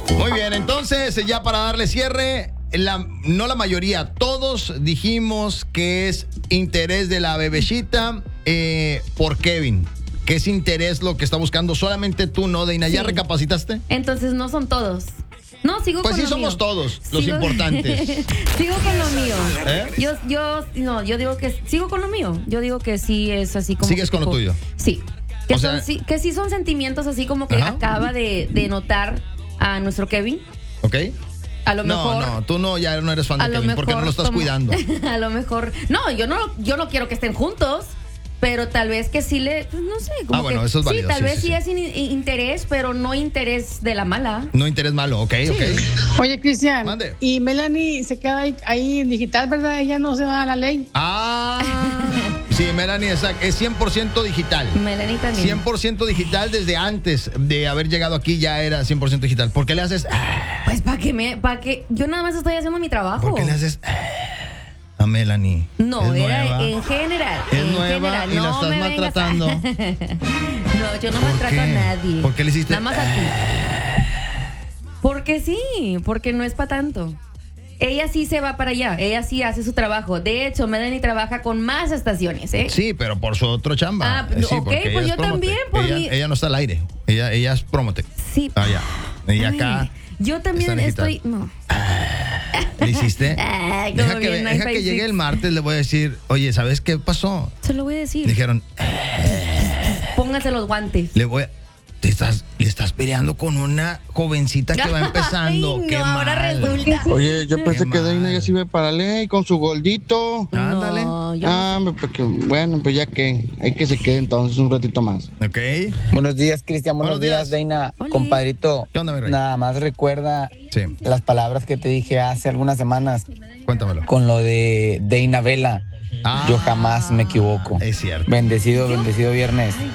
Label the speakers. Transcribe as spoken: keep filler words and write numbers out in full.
Speaker 1: Muy bien, entonces ya para darle cierre, la, no la mayoría, todos dijimos que es interés de la bebecita eh, por Kevin. ¿Qué es interés lo que está buscando? Solamente tú, ¿no, Deina? ¿Ya
Speaker 2: Sí.
Speaker 1: recapacitaste?
Speaker 2: Entonces no son todos. No, sigo
Speaker 1: Pues
Speaker 2: con
Speaker 1: sí
Speaker 2: lo
Speaker 1: somos
Speaker 2: mío.
Speaker 1: todos los
Speaker 2: Sigo-
Speaker 1: importantes.
Speaker 2: Sigo con lo mío.
Speaker 1: ¿Eh?
Speaker 2: Yo, yo, no, yo digo que sigo con lo mío. Yo digo que sí es así como.
Speaker 1: ¿Sigues
Speaker 2: que
Speaker 1: con lo
Speaker 2: tipo-
Speaker 1: tuyo?
Speaker 2: Sí. Que,
Speaker 1: O
Speaker 2: son,
Speaker 1: sea-
Speaker 2: sí. que sí son sentimientos así como que
Speaker 1: Ajá.
Speaker 2: acaba de, de notar a nuestro Kevin.
Speaker 1: ¿Ok?
Speaker 2: A lo
Speaker 1: No,
Speaker 2: mejor.
Speaker 1: no, tú no, ya no eres fan
Speaker 2: a
Speaker 1: de
Speaker 2: lo
Speaker 1: Kevin
Speaker 2: mejor.
Speaker 1: porque no lo estás
Speaker 2: como-
Speaker 1: cuidando.
Speaker 2: A lo mejor. No, yo no, yo no quiero que estén juntos. Pero tal vez que sí le, pues no sé, como
Speaker 1: Ah, bueno,
Speaker 2: que-
Speaker 1: eso es válido,
Speaker 2: Sí, tal
Speaker 1: sí,
Speaker 2: vez
Speaker 1: sí,
Speaker 2: sí,
Speaker 1: sí.
Speaker 2: es in- interés, pero no interés de la mala.
Speaker 1: No interés malo, ok, ok.
Speaker 3: Oye, Cristian,
Speaker 1: Mande.
Speaker 3: y Melanie se queda ahí, ahí en digital, ¿verdad? Ella no se va a la ley.
Speaker 1: Ah, sí, Melanie, exacto, es cien por ciento digital.
Speaker 2: Melanie también.
Speaker 1: cien por ciento digital desde antes de haber llegado aquí ya era cien por ciento digital. ¿Por qué le haces? ah?
Speaker 2: Pues para que me, para que yo nada más estoy haciendo mi trabajo.
Speaker 1: ¿Por qué le haces ah, a Melanie?
Speaker 2: No,
Speaker 1: Es
Speaker 2: era
Speaker 1: nueva.
Speaker 2: en general.
Speaker 1: Es
Speaker 2: en
Speaker 1: nueva
Speaker 2: general.
Speaker 1: y la
Speaker 2: no
Speaker 1: estás
Speaker 2: me vengas a-
Speaker 1: maltratando.
Speaker 2: No, yo no
Speaker 1: ¿Por
Speaker 2: maltrato
Speaker 1: qué?
Speaker 2: a nadie.
Speaker 1: ¿Por qué le hiciste?
Speaker 2: Nada más a ti. Porque sí, porque no es para tanto. Ella sí se va para allá, ella sí hace su trabajo. De hecho, Melanie trabaja con más estaciones, ¿eh?
Speaker 1: Sí, pero por su otro chamba.
Speaker 2: Ah,
Speaker 1: Eh, sí,
Speaker 2: ok,
Speaker 1: porque
Speaker 2: pues
Speaker 1: ella es
Speaker 2: yo
Speaker 1: Promotec.
Speaker 2: también, por
Speaker 1: ella,
Speaker 2: mi-
Speaker 1: ella no está al aire. Ella, ella es Promote.
Speaker 2: Sí.
Speaker 1: Ah, ya. Y
Speaker 2: Ay,
Speaker 1: acá.
Speaker 2: yo también
Speaker 1: está digital.
Speaker 2: estoy. No.
Speaker 1: ¿Le hiciste?
Speaker 2: Ay, como
Speaker 1: Deja que,
Speaker 2: bien,
Speaker 1: deja
Speaker 2: Wi-Fi
Speaker 1: que llegue
Speaker 2: six.
Speaker 1: el martes, le voy a decir, oye, ¿sabes qué pasó?
Speaker 2: Se lo voy a decir.
Speaker 1: Dijeron,
Speaker 2: Pónganse los guantes.
Speaker 1: le voy a... Te estás, le estás peleando con una jovencita que va empezando.
Speaker 2: Ay, no,
Speaker 1: Qué
Speaker 2: ahora
Speaker 1: mal.
Speaker 2: resulta.
Speaker 4: Oye, yo pensé
Speaker 1: Qué
Speaker 4: que Deina
Speaker 1: mal.
Speaker 4: ya se iba para la ley con su goldito.
Speaker 1: Ándale.
Speaker 2: No, yo
Speaker 4: Ah, porque, bueno, pues ya que hay que se quede entonces un ratito más.
Speaker 1: Ok.
Speaker 5: Buenos días, Cristian. Buenos,
Speaker 1: Buenos
Speaker 5: días,
Speaker 1: días.
Speaker 5: Deina.
Speaker 2: Hola.
Speaker 5: Compadrito,
Speaker 1: ¿Qué onda, mi rey?
Speaker 5: nada más recuerda
Speaker 1: Sí,
Speaker 5: las palabras que te dije hace algunas semanas
Speaker 1: cuéntamelo.
Speaker 5: con lo de Deina Vela.
Speaker 1: Ah,
Speaker 5: Yo jamás me equivoco.
Speaker 1: es cierto.
Speaker 5: Bendecido, bendecido viernes.